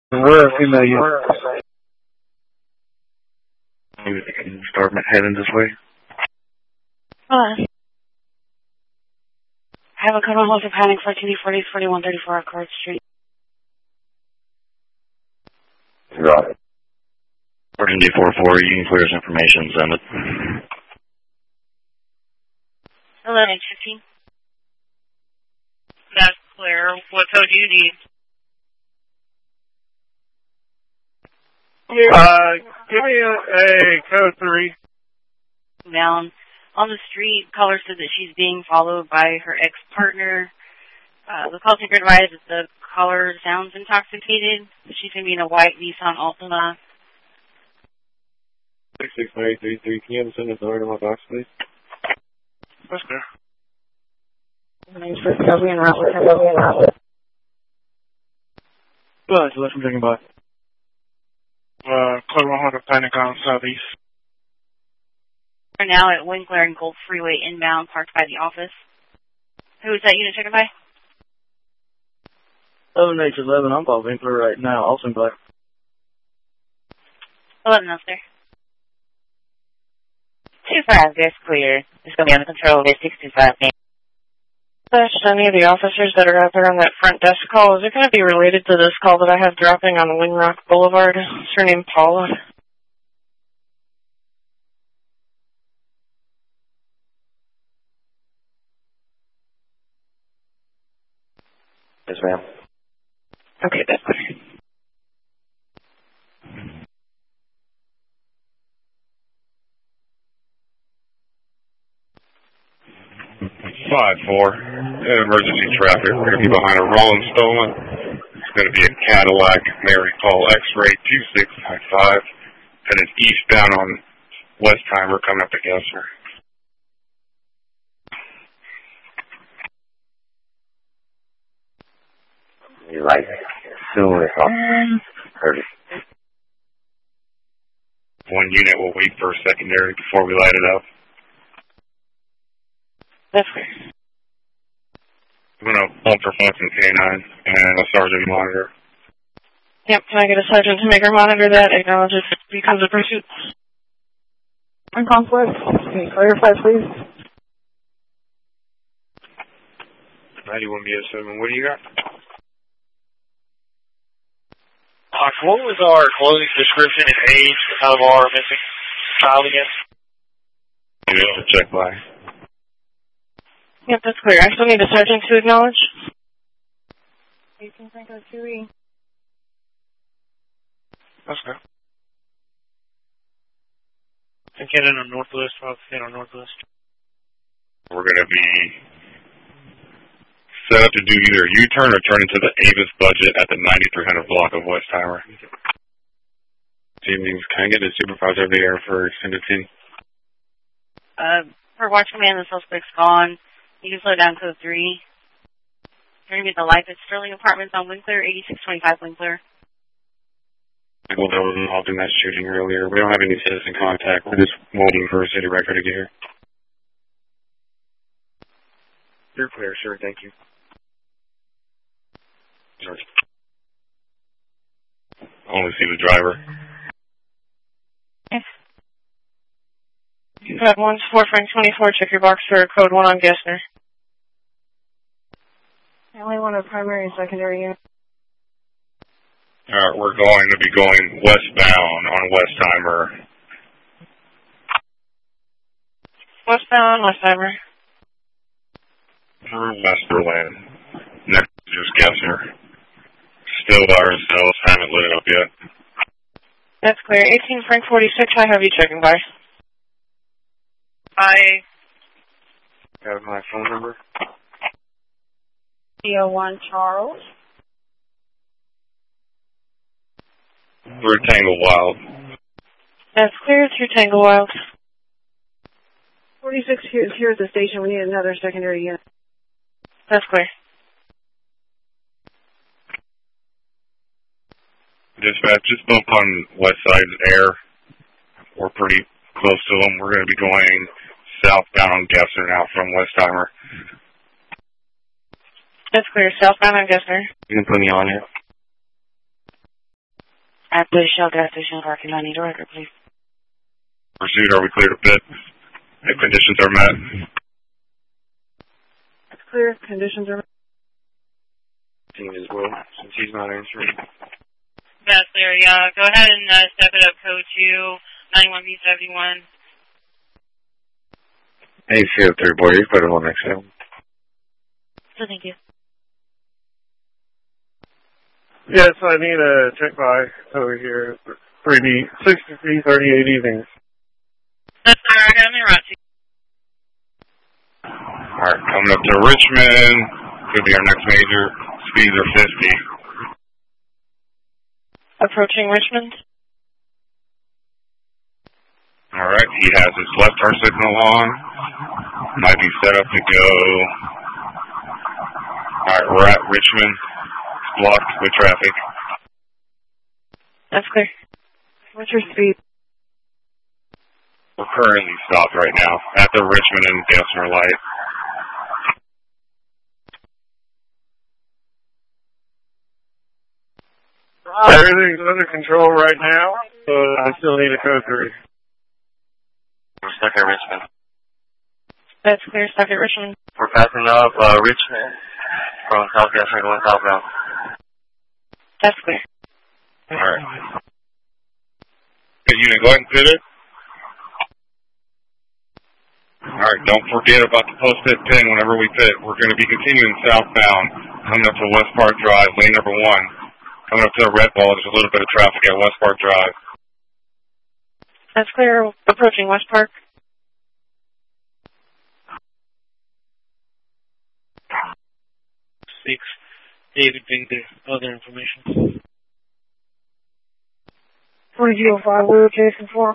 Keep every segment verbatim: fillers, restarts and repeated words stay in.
Where email you? Maybe we can start heading this way. Hold on. I have a code on hold for panic for T D forty forty-one thirty-four Accord Street. Right. Version D forty-four, you can clear this information, send it. eleven fifteen. That's clear. What code do you need? Uh, give me a, a code three. Down on the street, caller said that she's being followed by her ex-partner. Uh, the call taker advised that the caller sounds intoxicated. She's going to be in a white Nissan Altima. six six nine three three, can you have the send authority to my box, please? That's clear. Name's for Toby and Route with Toby and Route. Go ahead, let me taking by. Uh, code one hundred panic on southeast. We're now at Winkler and Gold Freeway inbound, parked by the office. Who is that unit checking by? eleven H eleven, I'm by Winkler right now, also by. eleven up there. two five, that's clear. It's going to be under control of a six two five. That's any of the officers that are out there on that front desk call. Is it going to be related to this call that I have dropping on Wingrock Boulevard? Is her name Paula? Yes, ma'am. Okay, that's clear. five four, emergency traffic. We're going to be behind a Rolling Stolen. It's going to be a Cadillac Mary Call X-Ray two six five five, headed eastbound on Westheimer coming up to Gessner. You like soon as I heard it. One unit will wait for a secondary before we light it up. That's clear. I'm going to bump for Function K nine and a sergeant monitor. Yep, can I get a sergeant to make her monitor that? Acknowledge it becomes a pursuit. On conflict, can you clarify, please? ninety-one B S seven, what do you got? Uh, what was our clothing description and age of our missing child again? Yeah, check by. Yep, that's clear. I still need a sergeant to acknowledge. eighteen Franco two E. That's good. And get in on Northwest, five ten on Northwest. We're going to be set up to do either a U-turn or turn into the Avis budget at the ninety-three hundred block of Westheimer. Evenings, can I get a supervisor there for extended team? Uh, for watch command, the suspect's gone. You can slow down code three. You're going to be at the Life at Sterling Apartments on Winkler, eighty-six twenty-five Winkler. Well, that was involved in that shooting earlier. We don't have any citizen contact. We're just waiting for a city record to get here. You're clear, sir, thank you. Sorry. I only see the driver. Yes. You got one four Frank twenty-four. Check your box for code one on Gessner. I only want a primary and secondary unit. Alright, we're going to be going westbound on Westheimer. Westbound, Westheimer. Through Westerland. Next is Gessner. Still by ourselves, haven't lit it up yet. That's clear. eighteen Frank forty-six, I have you checking by. I Have my phone number? D O one Charles. We're Tangle Wild. That's clear through Tangle Wild. forty-six here, here at the station. We need another secondary unit. That's clear. Dispatch, just bump on West Side's air. We're pretty close to them. We're going to be going southbound on Gessner now from Westheimer. That's clear. Southbound on Gessner. You can put me on here. At the Shell gas station parking lot, need a record, please. Pursuit, are we clear to pit? If conditions are met. It's clear. Conditions are met. Team as well, since he's not answering. That's clear, yeah. Go ahead and uh, step it up, code two, ninety-one B seventy-one. Hey, C O three, boy, you put it on next to him. So thank you. Yes, I need a check by over here. three B, sixty-three thirty-eight evenings. That's clear, I got him in route two. Alright, coming up to Richmond. Could be our next major. Speeds are fifty. Approaching Richmond. Alright, he has his left turn signal on. Might be set up to go. Alright, we're at Richmond. It's blocked with traffic. That's clear. What's your speed? We're currently stopped right now at the Richmond and Dale light. Everything's under control right now, but I still need a code three. We're stuck at Richmond. That's clear, stuck at Richmond. We're passing up uh, Richmond from southwest and going southbound. That's clear. Alright. Good unit, go ahead and pit it. Alright, don't forget about the post-pit pin whenever we pit. We're going to be continuing southbound, coming up to West Park Drive, lane number one. Coming up to the red ball, there's a little bit of traffic at West Park Drive. That's clear, approaching West Park. Six, David Victor, other information. twenty oh five, we're chasing for.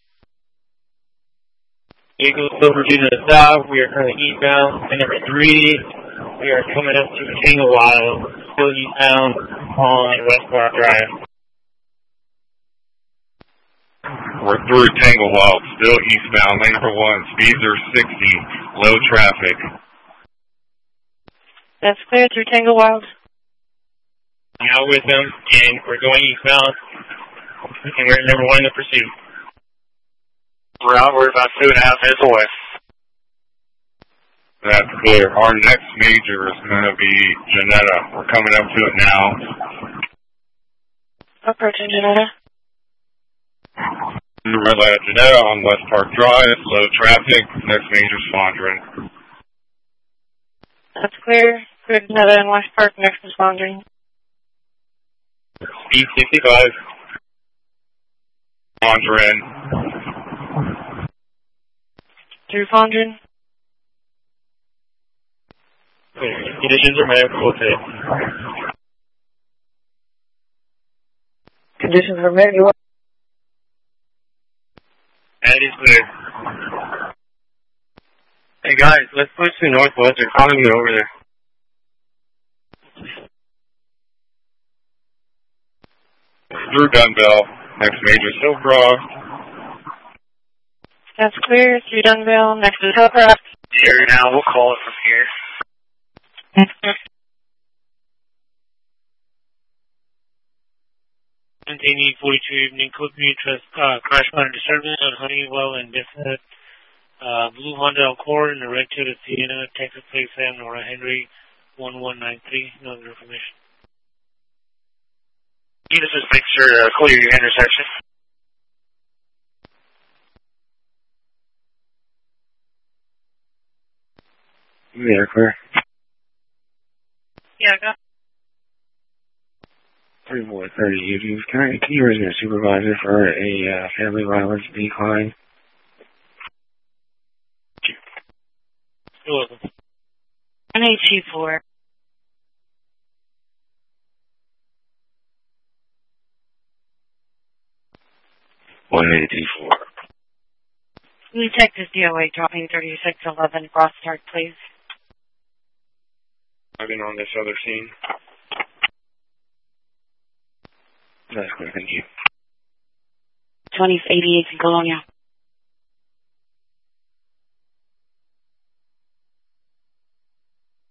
Eagle Silver due to the south, we are currently eastbound. And number three, we are coming up to Tangle Wild, still eastbound on West Park Drive. We're through Tangle Wild, still eastbound, lane number one, speeds are sixty, low traffic. That's clear through Tangle Wild. Now with them, and we're going eastbound, and we're at number one in the pursuit. We're out, we're about two and a half minutes away. That's clear. Our next major is going to be Janetta. We're coming up to it now. Approaching Janetta. Red light at Janetta on West Park Drive, low traffic. Next major is Fondren. That's clear. Clear Janetta and West Park, next is Fondren. Speed sixty-five. Fondren. Through Fondren. Conditions are met, we'll pay. Conditions are met. You That is clear. Hey guys, let's push to northwest. They're calling me over there. Through Dunbell. Next major is Hillcroft. That's clear through Dunville, next is Hillcroft. Here now, we'll call it from here. Maintaining forty-two evening code mutual uh, crash minor disturbance on Honeywell and Bissett. Uh, Blue Honda Accord and the red to the Sienna, Texas Plate Sam, Nora Henry, one one nine three. No other information. You just make sure to clear your intersection. Yeah, clear. Yeah, go. three four thirty evenings. Can I, can you raise me a supervisor for a uh, family violence decline? You're welcome. one eight two four. one eight two four. New Texas D O A dropping thirty-six eleven cross start, please. I've been on this other scene. That's clear, thank you. twenty eighty-eight in Colonia.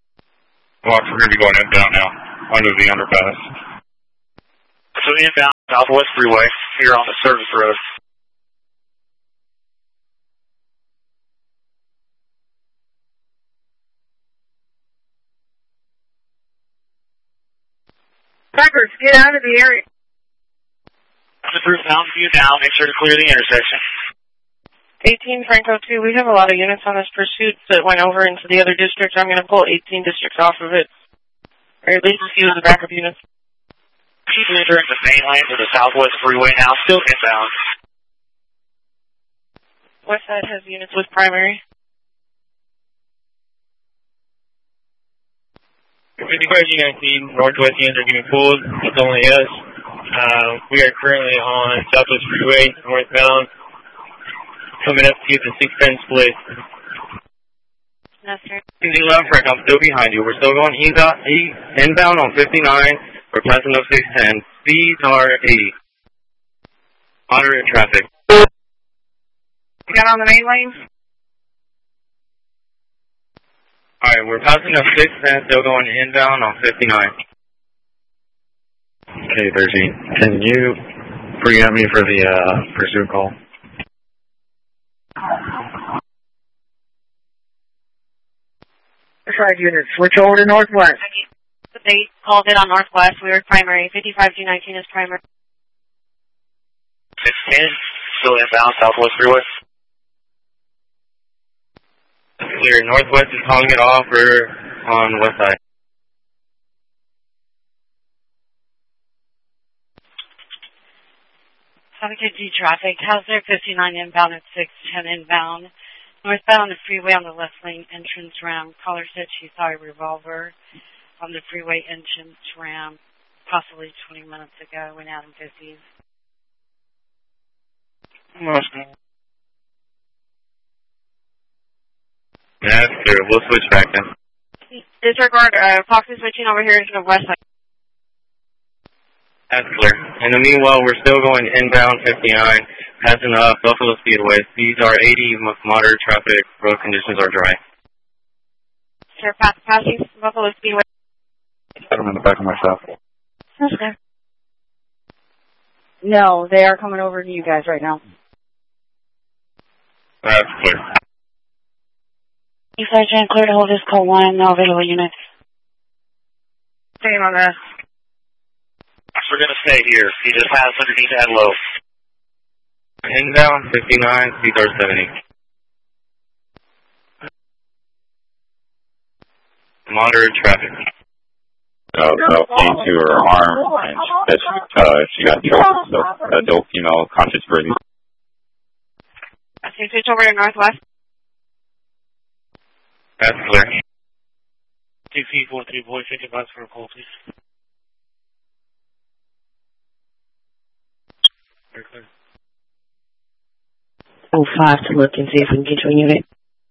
Watch, we're going to be going inbound now, under the underpass. So inbound, Southwest Freeway, here on the service road. Truckers, get out of the area. Approved Mountain View now. Make sure to clear the intersection. eighteen Franco two, we have a lot of units on this pursuit that went over into the other district. I'm going to pull eighteen districts off of it. Or at least a few of the backup units. Keep entering the main lane to the Southwest Freeway now, still inbound. West Side has units with primary. fifty-five G nineteen, Northwest units are getting pulled. It's only us. Uh, we are currently on Southwest Freeway, northbound, coming up to get the six ten split. No, sir. eleven Frank, I'm still behind you. We're still going inbound, inbound on fifty-nine. We're passing up six ten. Speeds are eighty. Moderate traffic. You got on the main lane? Alright, we're passing up six ten, still going inbound on fifty-nine. Okay, thirteen. Can you pre-empt me for the uh, pursuit call? Side units, switch over to Northwest. They called it on Northwest. We were primary. fifty-five G nineteen is primary. six ten, still inbound, Southwest Freeway. Clear. Northwest is calling it off. We're on West Side. Traffic G traffic. Hauser fifty-nine inbound at six ten inbound. Northbound on the freeway on the left lane entrance ramp. Caller said she saw a revolver on the freeway entrance ramp possibly twenty minutes ago when out in fifties. Yeah, that's clear. We'll switch back then. Disregard, uh, Fox is switching over here to the west side. That's clear. In the meanwhile, we're still going inbound fifty-nine, passing up Buffalo Speedway. Speeds are eighty, with moderate traffic. Road conditions are dry. Sure, pass, passing Buffalo Speedway. I'm in the back of myself. Okay. No, they are coming over to you guys right now. That's clear. You Sergeant, clear to hold this call one, no available units. Same on that. We're going to stay here. He just passed underneath that low. Inbound fifty-nine, speeds are seventy. Moderate traffic. Uh, so came to her arm, and she, uh, she got choked. So adult female conscious breathing. Okay, switch over to Northwest. That's clear. T C four three boy, fifty bucks for a call, please. Very clear. Oh five to look and see if we can get you a unit.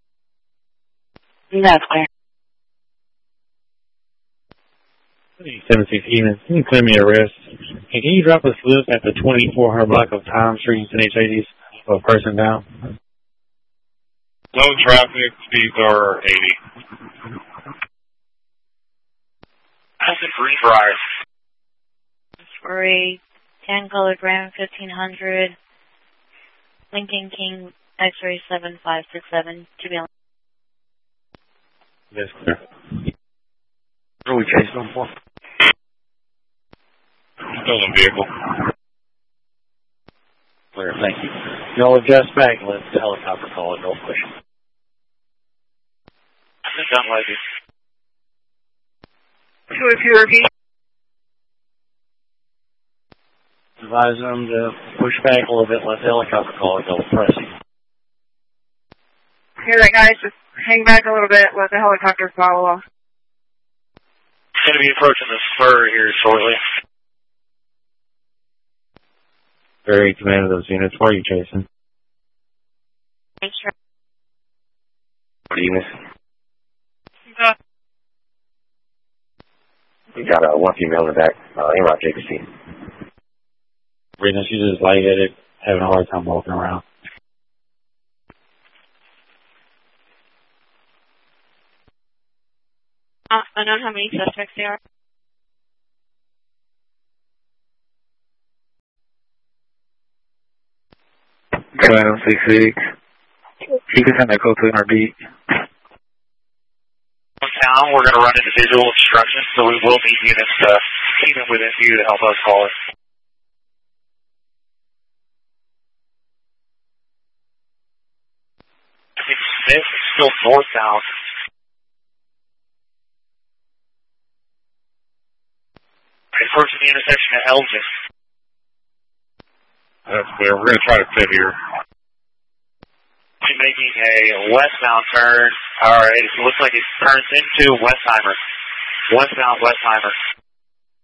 That's clear. seventeen Stevens, can you clear me a wrist? Can you drop a slip at the twenty-four hundred block of Time Street in H eighties for a person down? No traffic, speeds are eighty. That's a Greenbrier. For a tan colored Ram fifteen hundred, Lincoln King X-ray seven five six seven, to be on. Yes, clear. What are we chasing them for? Stolen vehicle. Clear, thank you. Y'all adjust back and let the helicopter call it, don't push it. It's done, lady. So if you repeat. Advise them to push back a little bit, let the helicopter call it, don't press it. Hear that, guys? Just hang back a little bit, let the helicopter follow off. Going to be approaching the spur here shortly. Very command of those units. Where are you chasing? Make sure. What do you miss? Go. We got uh, one female in the back, uh, A-Rock J P C. Reason she's just lightheaded, having a hard time walking around. Uh, unknown how many suspects there are. Phantom six six. You can send that code to N R B. Town, we're going to run into visual obstruction, so we will need units uh, even within view to help us call it. Smith is still northbound. Approaching the intersection of Elgin. That's clear. We're going to try to fit here. Making a westbound turn. All right, it looks like it turns into Westheimer. Westbound Westheimer.